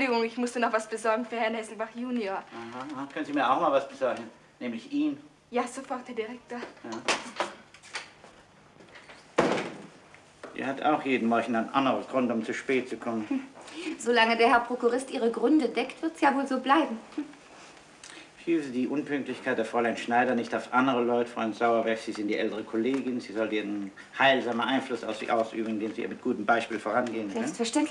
Entschuldigung, ich musste noch was besorgen für Herrn Hesselbach Junior. Aha, können Sie mir auch mal was besorgen? Nämlich ihn. Ja, sofort, Herr Direktor. Ja. Die hat auch jeden Morgen einen anderen Grund, um zu spät zu kommen. Solange der Herr Prokurist Ihre Gründe deckt, wird es ja wohl so bleiben. Schieben Sie die Unpünktlichkeit der Fräulein Schneider nicht auf andere Leute, Freund Sauerberg. Sie sind die ältere Kollegin. Sie sollte Ihren heilsamen Einfluss auf Sie ausüben, indem Sie ihr mit gutem Beispiel vorangehen. Selbstverständlich.